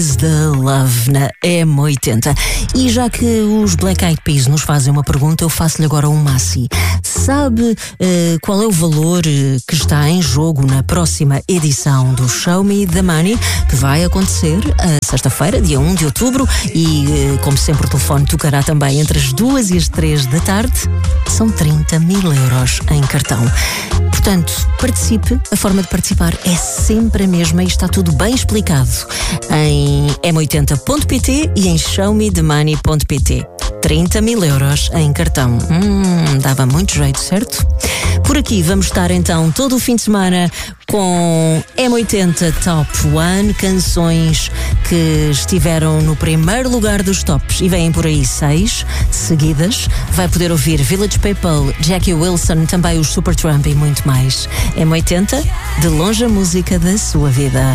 The Love na M80. E já que os Black Eyed Peas nos fazem uma pergunta, eu faço-lhe agora uma assim. Sabe qual é o valor que está em jogo na próxima edição do Show Me the Money, que vai acontecer sexta-feira, dia 1 de outubro, e como sempre o telefone tocará também entre as 2 e as 3 da tarde. São 30 mil euros em cartão. Portanto, participe. A forma de participar é sempre a mesma e está tudo bem explicado em m80.pt e em showmethemoney.pt. 30 mil euros em cartão. Dava muito jeito, certo? Por aqui vamos estar então todo o fim de semana com M80 Top 1, canções que estiveram no primeiro lugar dos tops e vêm por aí 6 seguidas. Vai poder ouvir Village People, Jackie Wilson, também os Supertramp e muito mais. M80, de longe a música da sua vida.